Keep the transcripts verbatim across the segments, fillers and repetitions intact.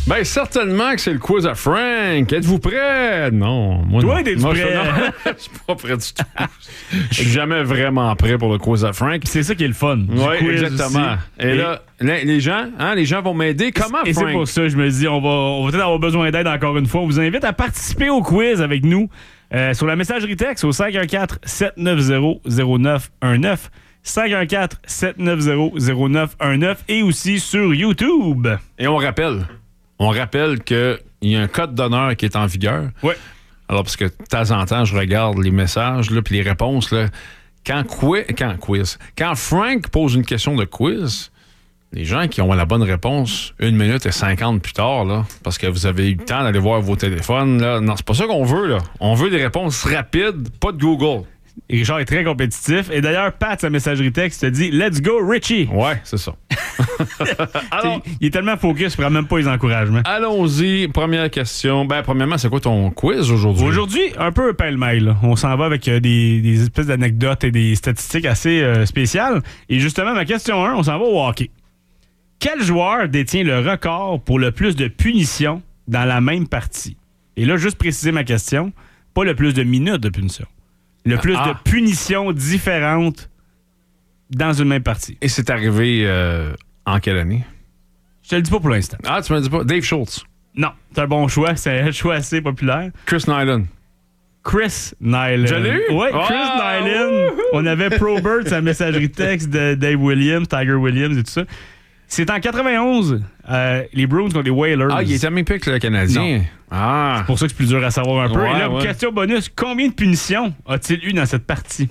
Ben, certainement que c'est le quiz à Frank. Êtes-vous prêt? Non. Moi, Toi, non. t'es-tu Moi, prêt? Je suis pas prêt du tout. Je suis jamais vraiment prêt pour le quiz à Frank. C'est ça qui est le fun. Oui, exactement. Aussi. Et, et là, les, les gens, hein, les gens vont m'aider. Comment, et Frank? c'est pour ça que je me dis, on va, on va peut-être avoir besoin d'aide encore une fois. On vous invite à participer au quiz avec nous euh, sur la messagerie texte au cinq un quatre, sept neuf zéro, zéro neuf un neuf. cinq un quatre, sept neuf zéro, zéro neuf un neuf et aussi sur YouTube. Et on rappelle, on rappelle qu'il y a un code d'honneur qui est en vigueur. Oui. Alors, parce que de temps en temps, je regarde les messages là, puis les réponses. Là, quand, qui- quand quiz, quand Frank pose une question de quiz, les gens qui ont la bonne réponse une minute et cinquante plus tard, là, parce que vous avez eu le temps d'aller voir vos téléphones, là, non, c'est pas ça qu'on veut. Là. On veut des réponses rapides, pas de Google. Et Richard est très compétitif. Et d'ailleurs, Pat, sa messagerie texte, te dit « Let's go, Richie! » Ouais, c'est ça. Alors, Il est tellement focus, il ne prend même pas les encouragements. allons-y. Première question. Ben, premièrement, c'est quoi ton quiz aujourd'hui? Aujourd'hui, un peu pêle-mêle. là. On s'en va avec euh, des, des espèces d'anecdotes et des statistiques assez euh, spéciales. Et justement, ma question un, on s'en va au hockey. Quel joueur détient le record pour le plus de punitions dans la même partie? Et là, juste préciser ma question, pas le plus de minutes de punition. Le plus Ah. de punitions différentes dans une même partie. Et c'est arrivé euh, en quelle année? Je te le dis pas pour l'instant. Ah, tu me dis pas. Dave Schultz. Non, c'est un bon choix. C'est un choix assez populaire. Chris Nyland. Chris Nyland. Je l'ai eu? Oui, Wow! Chris Nyland. On avait Probert, sa messagerie texte de Dave Williams, Tiger Williams et tout ça. C'est en quatre-vingt-onze, euh, les Bruins contre les Whalers. Ah, il était même plus que le Canadien. Non. Ah. C'est pour ça que c'est plus dur à savoir un peu. Ouais, Et là, ouais. question bonus, combien de punitions a-t-il eu dans cette partie?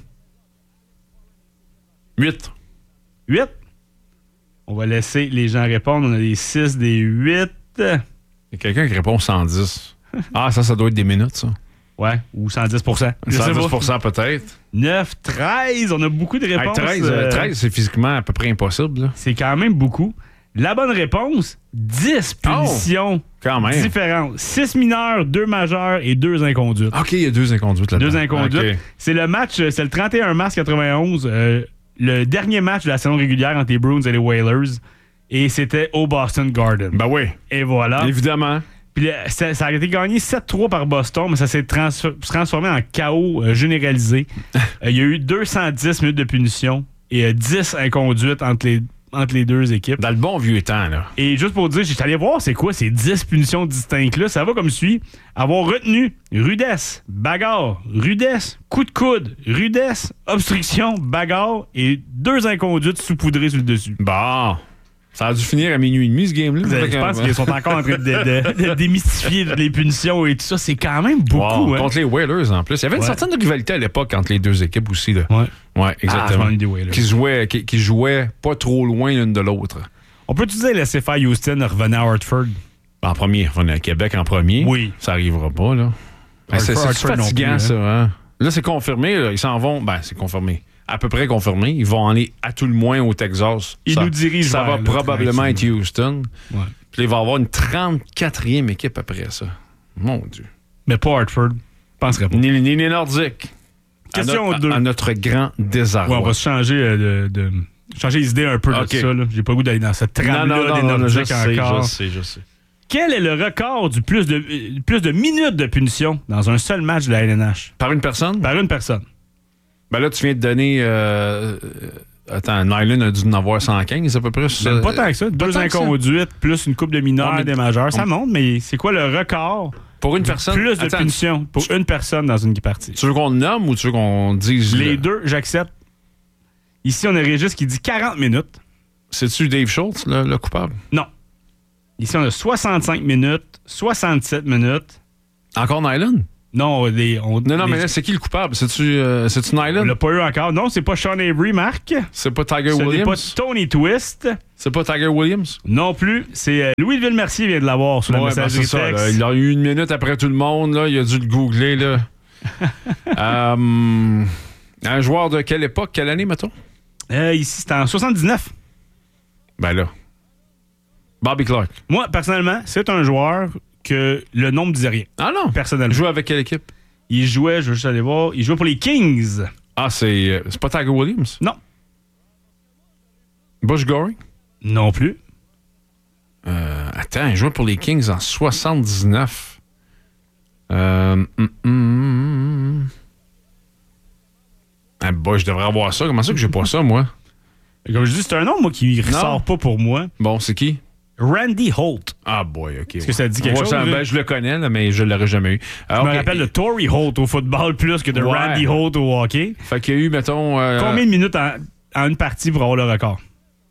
huit. huit? On va laisser les gens répondre. On a des six, des huit. Il y a quelqu'un qui répond cent dix. Ah, ça, ça doit être des minutes, ça. Ouais, ou cent dix pour cent. Je sais cent dix pas. pour cent peut-être. neuf, treize. On a beaucoup de Hey, réponses. treize, euh, euh, treize, c'est physiquement à peu près impossible. Là. C'est quand même beaucoup. La bonne réponse, dix punitions Quand même. différentes. six mineurs, deux majeurs et deux inconduites. OK, il y a deux inconduites là-dedans. Deux inconduites. OK. C'est le match, euh, c'est le trente et un mars quatre-vingt-onze, euh, le dernier match de la saison régulière entre les Bruins et les Whalers. Et c'était au Boston Garden. Ben oui, Et voilà. évidemment. Puis là, ça, ça a été gagné sept trois par Boston, mais ça s'est trans- transformé en chaos euh, généralisé. Euh, Il y a eu deux cent dix minutes de punition et euh, dix inconduites entre les, entre les deux équipes. Dans le bon vieux temps, là. Et juste pour dire, j'étais allé voir c'est quoi ces dix punitions distinctes-là. Ça va comme suit. Avoir retenu, rudesse, bagarre, rudesse, coup de coude, rudesse, obstruction, bagarre et deux inconduites saupoudrées sur le dessus. Bon. Ça a dû finir à minuit et demi, ce game-là. Je pense qu'ils sont encore en train de, de- de démystifier les punitions et tout ça. C'est quand même beaucoup. Wow, hein. contre les Whalers, en plus. Il y avait une Ouais. certaine rivalité à l'époque entre les deux équipes aussi. Là. Ouais. Ouais, Ah, je exactement. m'ennuie des Whalers. qui, jouaient, qui, qui jouaient pas trop loin l'une de l'autre. On peut-tu dire laisser faire Houston revenir à Hartford? En premier, on est à Québec en premier. Oui. Ça arrivera pas, là. Ben, c'est c'est Hartford non fatigant, plus, ça. Hein? Là, c'est confirmé. Là. Ils s'en vont. Ben, c'est confirmé. À peu près confirmé. Ils vont aller à tout le moins au Texas. Ils ça, nous dirigent Ça vers, va là, probablement être tranquillement. Houston. Ouais. Puis il va y avoir une trente-quatrième équipe après ça. Mon Dieu. Mais pas Hartford. Je penserais pas. Ni, ni les Nordiques. Question à, no- deux. à, à notre grand désarroi. Ouais, on va se changer euh, de, de- changer les idées un peu Ok. de ça. Là. J'ai pas le goût d'aller dans cette non, trame-là non, non, des non, non, je Nordiques sais, encore. je sais, je sais. Quel est le record du plus de, euh, plus de minutes de punition dans un seul match de la L N H? Par une personne? Par une personne. Ben là, tu viens de donner... Euh, euh, attends, Nyland a dû en avoir cent quinze à peu près. ça. Même pas tant que ça. Deux tant que ça. inconduites, plus une coupe de mineurs, Non, mais- des majeurs. Ça on- monte, mais c'est quoi le record? Pour une personne? Plus de Attends, punitions pour une personne dans une partie. Tu veux qu'on nomme ou tu veux qu'on dise... Les le- deux, j'accepte. Ici, on a Régis qui dit quarante minutes. C'est-tu Dave Schultz, le, le coupable? Non. Ici, on a soixante-cinq minutes, soixante-sept minutes. Encore Nyland? Non, les, on, Non, non, les- mais là, c'est qui le coupable? C'est-tu euh, c'est-tu on Nyland? l'a pas eu encore. Non, c'est pas Sean Avery, Marc. C'est pas Tiger Ce n'est pas Williams? Tony Twist. C'est pas Tiger Williams? Non plus. C'est euh, Louis Ville-Mercier vient de l'avoir sur la Ouais, ben, messagerie c'est ça. texte. Là. Il a eu une minute après tout le monde. Là. Il a dû le googler. Là. Euh, un joueur de quelle époque? Quelle année, mettons? Euh, ici, c'est en soixante-dix-neuf. Ben là. Bobby Clark. Moi, personnellement, c'est un joueur que le nom me disait rien. Ah non! Personnellement. Il joue avec quelle équipe? Il jouait, je veux juste aller voir, il jouait pour les Kings. Ah, c'est, euh, c'est pas Tiger Williams? Non. Bush Goring? Non plus. Euh, attends Attends, il jouait pour les Kings en soixante-dix-neuf. Euh, hum, hum. Ah, boy, je devrais avoir ça. Comment ça que j'ai pas ça, moi? Comme je dis, c'est un nom, moi, qui ressort pas pour moi. Bon, c'est qui? Randy Holt. Ah, boy, OK. Est-ce que ça dit quelque ouais, chose? Ça, ben, je le connais, là, mais je l'aurais jamais eu. Alors, je me rappelle de Tory Holt au football plus que de ouais. Randy Holt au hockey. Fait qu'il y a eu, mettons... Euh... Combien de minutes en, en une partie pour avoir le record?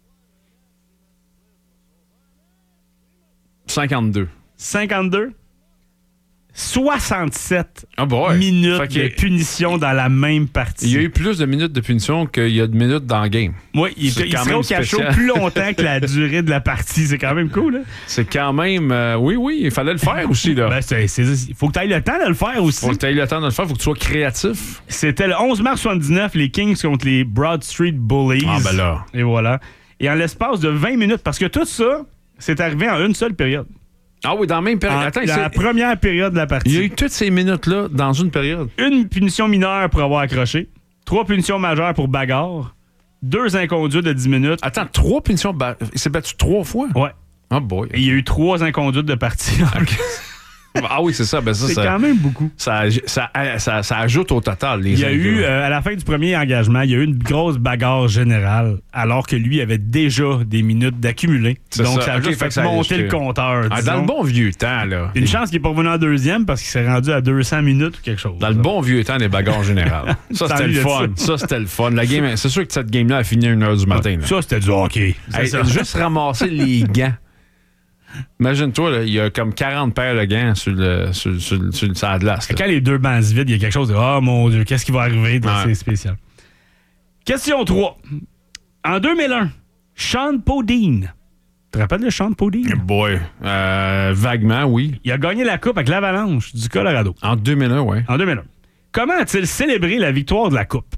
cinquante-deux. cinquante-deux? soixante-sept oh boy. minutes que, de punition dans la même partie. Il y a eu plus de minutes de punition qu'il y a de minutes dans le game. Oui, il, il serait au cachot plus longtemps que la durée de la partie. C'est quand même cool. Hein? C'est quand même... Euh, oui, oui, il fallait le faire aussi. Là. Ben, c'est, c'est, il faut que tu aies le temps de le faire aussi. Faut que tu aies le temps de le faire. Faut que tu sois créatif. C'était le onze mars soixante-dix-neuf, les Kings contre les Broad Street Bullies. Ah ben là. Et voilà. Et en l'espace de vingt minutes, parce que tout ça, c'est arrivé en une seule période. Ah oui, dans la même période. En, Attends, dans la première période de la partie. Il y a eu toutes ces minutes-là dans une période. Une punition mineure pour avoir accroché. Trois punitions majeures pour bagarre. Deux inconduites de dix minutes. Attends, trois punitions. Ba... Il s'est battu trois fois? Ouais. Oh boy. Et il y a eu trois inconduites de partie. Okay. Ah oui, c'est ça. Ben ça c'est ça, quand même beaucoup. Ça, ça, ça, ça ajoute au total. Les il y a eu, euh, à la fin du premier engagement, il y a eu une grosse bagarre générale, alors que lui avait déjà des minutes d'accumuler. Donc, ça, ça a okay, juste fait, fait monter le compteur. Ah, dans le bon vieux temps, là. Une chance qu'il n'est pas revenu en deuxième parce qu'il s'est rendu à deux cents minutes ou quelque chose. Dans là. Le bon vieux temps des bagarres générales. Ça, c'était le fun. Ça, c'était le fun. La game, c'est sûr que cette game-là a fini à une heure du matin. Là. Ça, c'était du hockey. Hey, juste ramasser les gants. Imagine-toi, là, il y a comme quarante paires de gants sur le, sur, sur, sur, sur, sur la glace. Là. Quand les deux bancs se vident, il y a quelque chose de « Oh mon Dieu, qu'est-ce qui va arriver? » ouais. C'est spécial. Question trois. En deux mille un, Sean Podine. Tu te rappelles de Sean Podine? Oh boy. Euh, vaguement, oui. Il a gagné la Coupe avec l'Avalanche du Colorado. En deux mille un, oui. En deux mille un. Comment a-t-il célébré la victoire de la Coupe?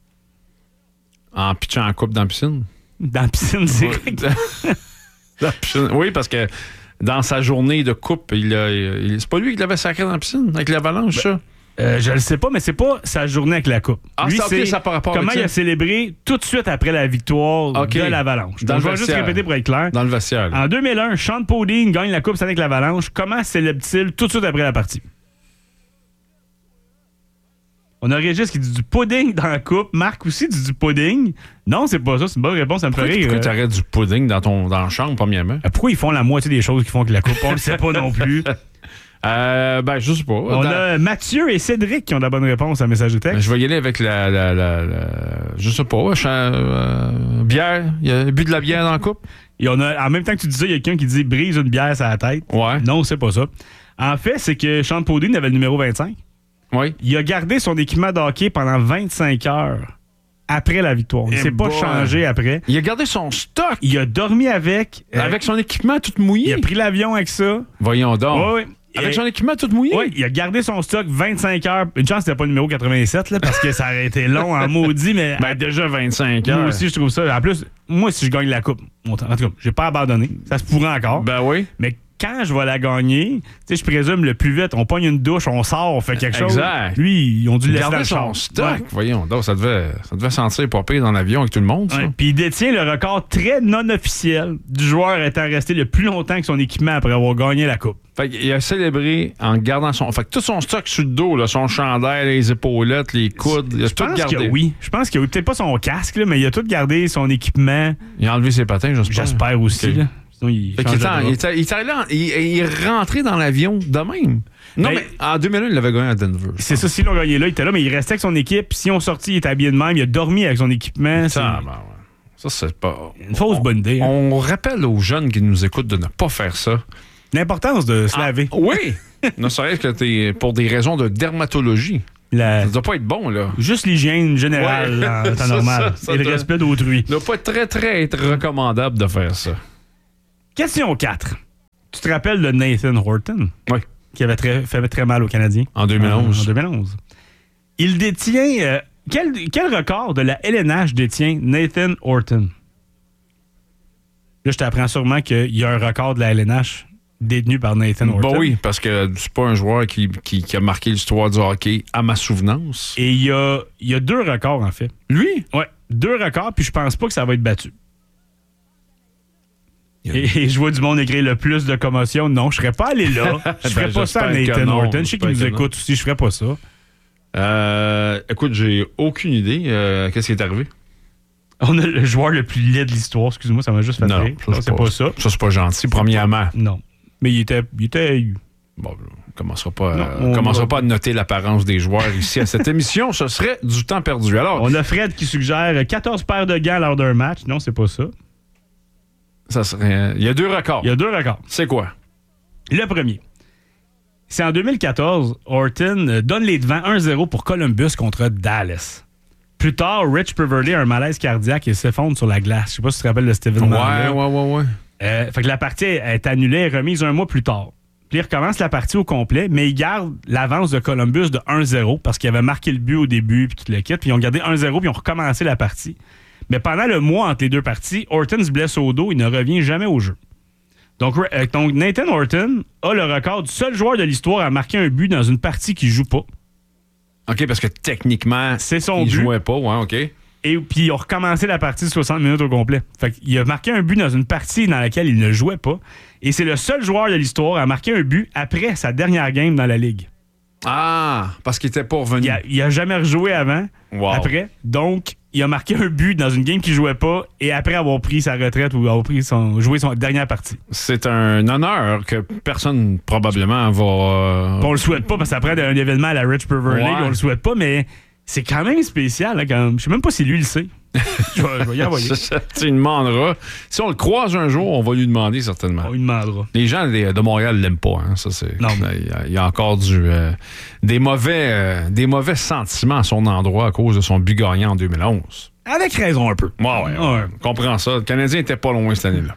En pitchant la coupe dans la piscine. Dans la piscine, c'est Oui, parce que dans sa journée de coupe, il a, il, c'est pas lui qui l'avait sacré dans la piscine avec l'Avalanche, ben, ça? Euh, je le sais pas, mais c'est pas sa journée avec la coupe. Ah, lui, ça, c'est okay, ça par rapport comment il a célébré tout de suite après la victoire okay. de l'Avalanche. Dans Donc, le je vais juste répéter pour être clair. Dans le vestiaire. En deux mille un, Sean Podine gagne la coupe avec l'Avalanche. Comment célèbre-t-il tout de suite après la partie? On a Régis qui dit du pudding dans la coupe. Marc aussi dit du pudding. Non, c'est pas ça. C'est une bonne réponse. Ça me pourquoi, fait rire. Pourquoi tu arrêtes du pudding dans ton dans la chambre, premièrement? Pourquoi ils font la moitié des choses qu'ils font avec la coupe? On le sait pas non plus. Euh, ben, je sais pas. On dans... a Mathieu et Cédric qui ont la bonne réponse à message de texte. Ben, je vais y aller avec la... la, la, la je sais pas. Euh, bière. Il y a bu de la bière dans la coupe. Et on a, en même temps que tu dis ça, il y a quelqu'un qui dit brise une bière sur la tête. Ouais. Non, c'est pas ça. En fait, c'est que Sean Podine avait le numéro vingt-cinq. Oui. Il a gardé son équipement de hockey pendant vingt-cinq heures après la victoire. Il ne s'est pas changé après. Il a gardé son stock. Il a dormi avec. Euh, avec son équipement tout mouillé. Il a pris l'avion avec ça. Voyons donc. Oui, oui. Avec son équipement tout mouillé? Oui, il a gardé son stock vingt-cinq heures. Une chance que c'était pas le numéro quatre-vingt-sept, là, parce que ça aurait été long en maudit, mais. Ben, déjà vingt-cinq heures. Moi aussi, je trouve ça. En plus, moi, si je gagne la coupe, en tout cas, j'ai pas abandonné. Ça se pourrait encore. Ben oui. Mais quand je vais la gagner, tu sais, je présume le plus vite, on pogne une douche, on sort, on fait quelque chose. Exact. Lui, ils ont dû le laisser dans le son char. stock. Ouais. Voyons, donc, ça devait, ça devait sentir pas pire dans l'avion avec tout le monde, ça. Ouais. Puis il détient le record très non officiel du joueur étant resté le plus longtemps que son équipement après avoir gagné la coupe. Fait qu'il a célébré en gardant son... Fait que tout son stock sur le dos, là, son chandail, les épaulettes, les coudes, il a je tout pense gardé. Que oui. Je pense qu'il a peut-être pas son casque, là, mais il a tout gardé, son équipement. Il a enlevé ses patins, j'espère. J'espère aussi, okay. Là. Sinon, il, fait qu'il était, il, était, il, était allé en, il, il est rentré dans l'avion de même. Non, mais, mais en deux mille un, il l'avait gagné à Denver. C'est ça, s'ils l'ont gagné là, il était là, mais il restait avec son équipe. Si on sortit, il était habillé de même, il a dormi avec son équipement. Ça, ben, ouais. Ça c'est pas... Une fausse on, bonne idée. Hein. On rappelle aux jeunes qui nous écoutent de ne pas faire ça. L'importance de se laver. Ah, oui! Ne serait-ce que t'es pour des raisons de dermatologie. La... Ça doit pas être bon, là. Juste l'hygiène générale, ouais. En temps normal. Ça, ça Et le doit... respect d'autrui. Ça doit pas être très, très être recommandable de faire ça. Question quatre. Tu te rappelles de Nathan Horton? Oui. Qui avait très, fait très mal aux Canadiens. En deux mille onze. En, en deux mille onze. Il détient... Euh, quel, quel record de la L N H détient Nathan Horton? Là, je t'apprends sûrement qu'il y a un record de la L N H détenu par Nathan Horton. Bah oui, parce que c'est pas un joueur qui, qui, qui a marqué l'histoire du hockey à ma souvenance. Et il y a, il y a deux records, en fait. Lui? Oui, deux records, puis je pense pas que ça va être battu. Et, et je vois du monde écrire le plus de commotion. Non, je serais pas allé là. Je ferais Ben, pas ça à j'espère que Nathan non, Horton. Je sais qu'il nous j'espère que écoute aussi. Je ferais pas ça. Euh, écoute, j'ai aucune idée. Euh, qu'est-ce qui est arrivé? On a le joueur le plus laid de l'histoire. Excuse-moi, ça m'a juste fait Non, rire. ça, Non, c'est pas ça. Ça, c'est pas gentil, premièrement. Non. Mais il était... Il était... Bon, on commencera pas, Non, euh, on on commencera va- pas à noter l'apparence des joueurs ici à cette émission. Ce serait du temps perdu. Alors, On a Fred qui suggère quatorze paires de gants lors d'un match. Non, c'est pas ça. ça serait. Il y a deux records. Il y a deux records. C'est quoi? Le premier. C'est en deux mille quatorze, Horton euh, donne les devants un zéro pour Columbus contre Dallas. Plus tard, Rich Peverley a un malaise cardiaque et s'effondre sur la glace. Je sais pas si tu te rappelles de Steven Ouais, Marler. ouais, ouais, ouais. Euh, fait que la partie est annulée et remise un mois plus tard. Puis il recommence la partie au complet, mais il garde l'avance de Columbus de un zéro parce qu'il avait marqué le but au début puis tout le kit. Puis ils ont gardé un zéro puis ils ont recommencé la partie. Mais pendant le mois entre les deux parties, Horton se blesse au dos, il ne revient jamais au jeu. Donc, euh, donc Nathan Horton a le record du seul joueur de l'histoire à marquer un but dans une partie qu'il joue pas. OK, parce que techniquement, C'est son il but. jouait pas. Ouais, OK. Et puis ils ont recommencé la partie de soixante minutes au complet. Fait qu'il a marqué un but dans une partie dans laquelle il ne jouait pas. Et c'est le seul joueur de l'histoire à marquer un but après sa dernière game dans la Ligue. Ah, parce qu'il était pas revenu. Il a, il a jamais rejoué avant, Wow. après. Donc, il a marqué un but dans une game qu'il jouait pas et après avoir pris sa retraite ou avoir pris son, joué son dernière partie. C'est un honneur que personne probablement va. euh, Bon, on le souhaite pas parce que après un événement à la Rich Peverley, Ouais. on le souhaite pas, mais c'est quand même spécial. Là, quand même. Je sais même pas si lui le sait. je, vais, je vais y envoyer. Ça, ça, tu lui demanderas. Si on le croise un jour, on va lui demander certainement. On lui demandera. Les gens de de Montréal l'aiment pas. Hein, ça, c'est, Non. Il y a, il y a encore du, euh, des, mauvais, euh, des mauvais sentiments à son endroit à cause de son but gagnant en deux mille onze. Avec raison un peu. Ouais, ouais, Ouais. on comprend ça. Le Canadien était pas loin cette année-là.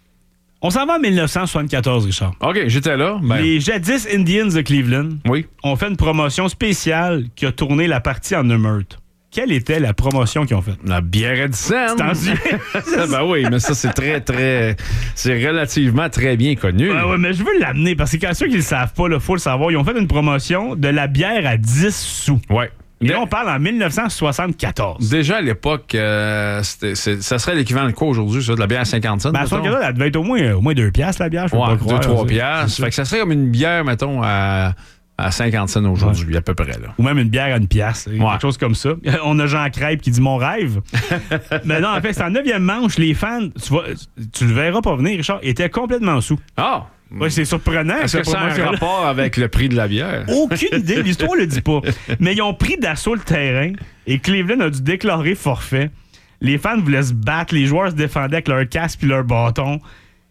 On s'en va en dix-neuf cent soixante-quatorze, Richard. OK, j'étais là. Ben, Les jadis Indians de Cleveland oui. ont fait une promotion spéciale qui a tourné la partie en émeute. Quelle était la promotion qu'ils ont faite? La bière Edison. T'en souviens? Ben oui, mais ça, c'est très, très. C'est relativement très bien connu. Ouais, ouais, mais je veux l'amener parce que quand ceux qui le savent pas, il faut le savoir. Ils ont fait une promotion de la bière à dix sous. Ouais. Et là, on parle en dix-neuf cent soixante-quatorze. Déjà à l'époque, euh, c'était- c'est- ça serait l'équivalent de quoi aujourd'hui, ça? De la bière à cinquante cents? Ben, à mettons? soixante-quatorze, elle devait être au moins, au moins deux piastres, la bière. Je peux Ouais, pas croire. deux trois C'est- piastres. c'est Fait que ça serait comme une bière, mettons, à, à cinquante cents aujourd'hui, à peu près. Là. Ou même une bière à une pièce, Ouais. quelque chose comme ça. On a Jean Crêpe qui dit mon rêve. Mais non, en fait, c'est en neuvième manche, les fans, tu, vas, tu le verras pas venir, Richard, étaient complètement sous. Ah! Ouais, c'est surprenant. Est-ce que cette ça a un promotion-là. rapport avec le prix de la bière? Aucune idée, l'histoire le dit pas. Mais ils ont pris d'assaut le terrain et Cleveland a dû déclarer forfait. Les fans voulaient se battre, les joueurs se défendaient avec leur casque puis leur bâton.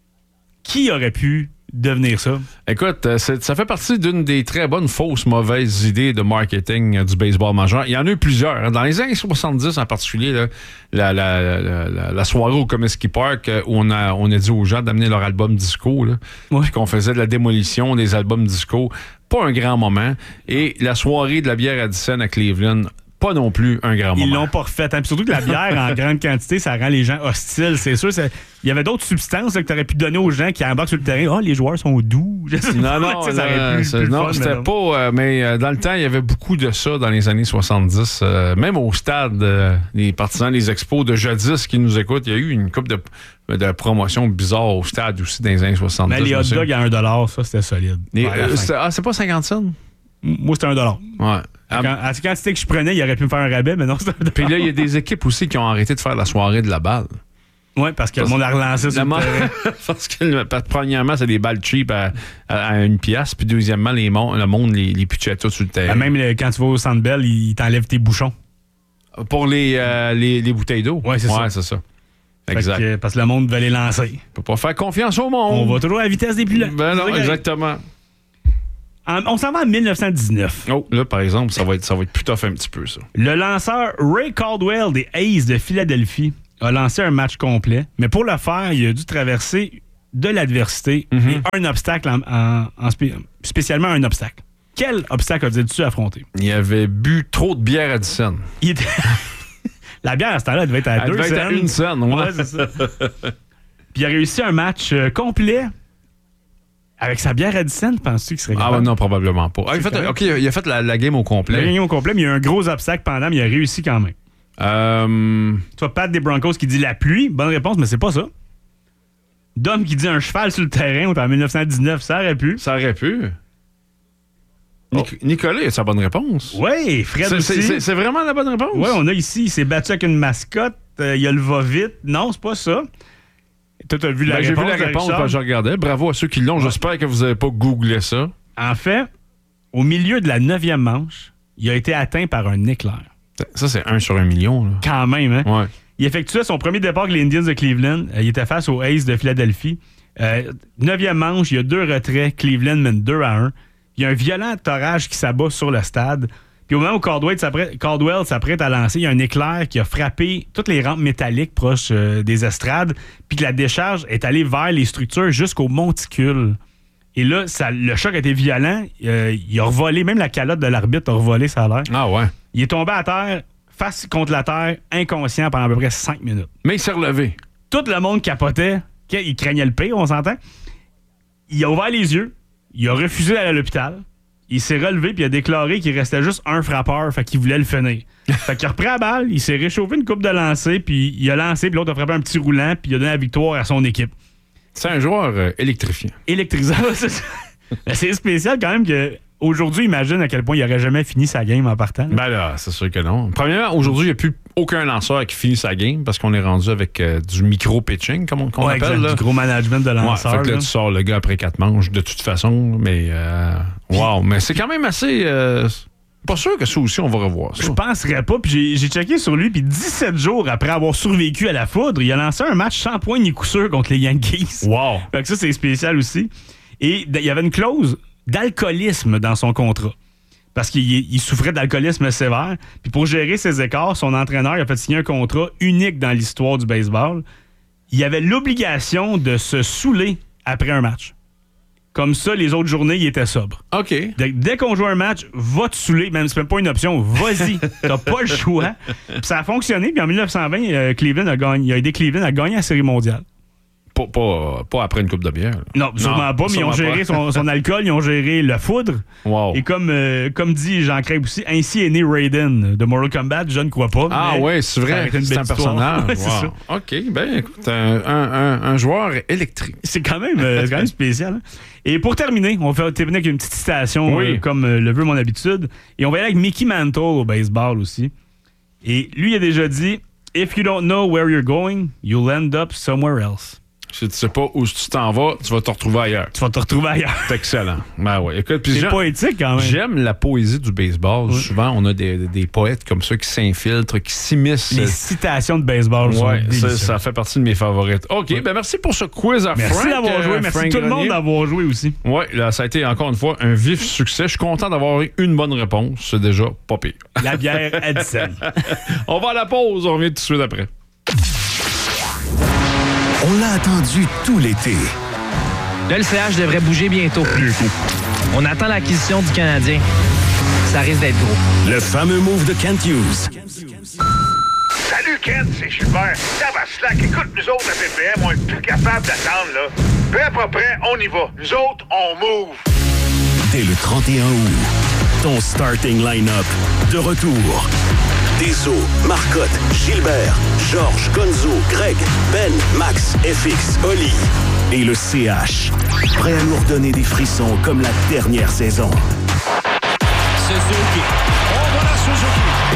Qui aurait pu devenir ça? Écoute, euh, c'est- ça fait partie d'une des très bonnes fausses mauvaises idées de marketing euh, du baseball majeur. Il y en a eu plusieurs. hein. Dans les années soixante-dix en particulier, là, la, la, la, la- la soirée au Comiskey Park euh, où on a, on a dit aux gens d'amener leur album disco, là, Ouais. puis qu'on faisait de la démolition des albums disco. Pas un grand moment. Et la soirée de la bière Addison à Cleveland, pas non plus un grand Ils moment. l'ont pas refait. Hein. Puis surtout que la bière en grande quantité, ça rend les gens hostiles. C'est sûr, c'est- il y avait d'autres substances là, que tu aurais pu donner aux gens qui embarquent sur le terrain. Oh, les joueurs sont doux. Je sais Non, pas, non, tu sais, ça aurait non, pu- c'est- pu le non, fun, c'était mais non. pas. euh, mais euh, dans le temps, il y avait beaucoup de ça dans les années soixante-dix. euh, même au stade, euh, les partisans des expos de jadis qui nous écoutent, il y a eu une couple de, de promotions bizarres au stade aussi dans les années soixante-dix. Mais les hot monsieur. dogs à un dollar, ça, c'était solide. Les- Ouais, à la euh, fin. c'était- ah, c'est pas cinquante cents? Moi, c'était un dollar. Ouais. Ah, Quand, à la quantité que je prenais, il aurait pu me faire un rabais, mais non, c'était un dollar. Puis là, il y a des équipes aussi qui ont arrêté de faire la soirée de la balle. Oui, parce que le monde a relancé sur La le mo- terrain. Parce que, le- parce que premièrement, c'est des balles cheap à, à- à une pièce. Puis deuxièmement, les mon- le monde les, les pitchait tous sur le terrain. Ah, Même le- quand tu vas au Centre Bell, il t'enlève tes bouchons. Pour les, euh, les, les bouteilles d'eau. Ouais, c'est ça. Ouais, c'est ça. Fait Exact. que, parce que le monde veut les lancer. On peut pas faire confiance au monde. On va toujours à la vitesse des pilotes. Ben non, C'est ça qui exactement. arrive. En- on s'en va en dix-neuf cent dix-neuf. Oh, là, par exemple, ça va être, ça va être plus tough un petit peu, ça. Le lanceur Ray Caldwell des A's de Philadelphie a lancé un match complet, mais pour le faire, il a dû traverser de l'adversité Mhm. et un obstacle, en, en- en spé- spécialement un obstacle. Quel obstacle as-tu affronté? Il avait bu trop de bière à Addison. Il était... La bière à ce temps-là, elle devait être à Elle deux devait être à cents. une scène, ouais. Ouais, c'est ça. Puis il a réussi un match euh, complet avec sa bière à dix cents. Penses-tu qu'il serait Ah, capable? ben non, probablement pas. Ah, il, a fait, correct. OK, il a fait la, la game au Il a complet. gagné au complet, mais il y a eu un gros obstacle pendant, mais il a réussi quand même. Euh, Tu vois, Pat des Broncos qui dit la pluie. Bonne réponse, mais c'est pas ça. Dom qui dit un cheval sur le terrain, on est en dix-neuf cent dix-neuf, ça aurait pu. Ça aurait pu. Oh. Nic- Nicolas, il a sa bonne réponse. Oui, Fred C'est, aussi. c'est, c'est, c'est vraiment la bonne réponse? Oui, on a ici, il s'est battu avec une mascotte, euh, il y a le va-vite. Non, c'est pas ça. Toi, t'as vu la Ben, réponse. j'ai vu la de réponse Richard? quand je regardais. Bravo à ceux qui l'ont. Ouais. J'espère que vous n'avez pas googlé ça. En fait, au milieu de la neuvième manche, il a été atteint par un éclair. Ça, c'est un sur un million. Là. Quand même, hein? Ouais. Il effectuait son premier départ avec les Indians de Cleveland. Euh, il était face aux Aces de Philadelphie. Euh, neuvième manche, il y a deux retraits. Cleveland mène deux à un. Il y a un violent orage qui s'abat sur le stade. Puis au moment où Caldwell s'apprête, Caldwell s'apprête à lancer, il y a un éclair qui a frappé toutes les rampes métalliques proches euh, des estrades, puis que la décharge est allée vers les structures jusqu'au monticule. Et là, ça, le choc a été violent. Euh, il a revolé, même la calotte de l'arbitre a revolé, ça a l'air. Ah ouais. Il est tombé à terre, face contre la terre, inconscient pendant à peu près cinq minutes. Mais il s'est relevé. Tout le monde capotait. Il craignait le pire, on s'entend. Il a ouvert les yeux. Il a refusé d'aller à l'hôpital. Il s'est relevé puis il a déclaré qu'il restait juste un frappeur, fait qu'il voulait le finir. Fait qu'il a repris la balle, il s'est réchauffé une coupe de lancer, puis il a lancé, puis l'autre a frappé un petit roulant, puis il a donné la victoire à son équipe. C'est un joueur euh, électrifiant. Électrisant, c'est ça. Mais c'est spécial quand même que aujourd'hui, imagine à quel point il n'aurait jamais fini sa game en partant. Là. Ben là, c'est sûr que non. Premièrement, aujourd'hui, il n'y a plus aucun lanceur qui finit sa game parce qu'on est rendu avec euh, du micro-pitching, comme on, qu'on ouais, appelle. exact, Là. du gros management de Ouais, lanceur. fait que là, là. tu sors le gars après quatre manches de toute façon, mais euh, wow, mais c'est quand même assez... Euh, pas sûr que ça aussi, on va revoir ça. Je penserais pas. Puis j'ai, j'ai checké sur lui. Puis dix-sept jours après avoir survécu à la foudre, il a lancé un match sans point ni coup sûr contre les Yankees. Wow! Fait que ça, c'est spécial aussi. Et il y avait une clause d'alcoolisme dans son contrat. Parce qu'il il souffrait d'alcoolisme sévère. Puis pour gérer ses écarts, son entraîneur il a fait signer un contrat unique dans l'histoire du baseball. Il avait l'obligation de se saouler après un match. Comme ça, les autres journées, il était sobre. OK. Dès, dès qu'on joue un match, va te saouler. Même, c'est même pas une option. Vas-y. T'as pas le choix. Puis ça a fonctionné. Puis en dix-neuf cent vingt, euh, Cleveland a gagné. Il a aidé Cleveland à gagner la Série mondiale. Pas, pas, pas après une coupe de bière. Là. Non, sûrement Non, pas, mais ils ont sûrement géré pas. son, son alcool, ils ont géré la foudre. Wow. Et comme, euh, comme dit Jean Craig aussi, ainsi est né Raiden de Mortal Kombat. Je ne crois pas. Ah mais ouais, c'est ça vrai. aurait été une C'est belle un histoire. personnage. Ouais, c'est Wow. ça. OK, ben écoute, un, un, un, un joueur électrique. C'est quand même, euh, c'est quand même spécial. Hein? Et pour terminer, on va terminer avec une petite citation, Oui. euh, comme euh, le veut mon habitude. Et on va y aller avec Mickey Mantle au baseball aussi. Et lui, il a déjà dit « If you don't know where you're going, you'll end up somewhere else. » Si tu sais pas où tu t'en vas, tu vas te retrouver ailleurs. Tu vas te retrouver ailleurs. C'est excellent. Ben ouais. Écoute, puis C'est j'aime- poétique quand même. J'aime la poésie du baseball. Souvent, on a des, des poètes comme ça qui s'infiltrent, qui s'immiscent. Les citations de baseball sont Ouais, ça, délicieuses. ça fait partie de mes favorites. OK, ben merci pour ce quiz à Merci Frank. d'avoir joué. euh, Merci Frank tout le monde Grenier. d'avoir joué aussi. Oui, là, ça a été encore une fois un vif succès. Je suis content d'avoir eu une bonne réponse. C'est déjà pas pire. La bière Edison. On va à la pause. On revient tout de suite après. On l'a attendu tout l'été. Le L C H devrait bouger bientôt. On attend l'acquisition du Canadien. Ça risque d'être gros. Le fameux move de Kent Hughes. Salut Kent, c'est Gilbert. Tabaslac, écoute, nous autres à P P M, on est plus capable d'attendre, là. Prêt, pas prêt, on y va. Nous autres, on move. Dès le trente et un août, ton starting line-up de retour. Deso, Marcotte, Gilbert, Georges, Gonzo, Greg, Ben, Max, F X, Oli et le C H. Prêt à nous redonner des frissons comme la dernière saison. Suzuki. On va la Suzuki.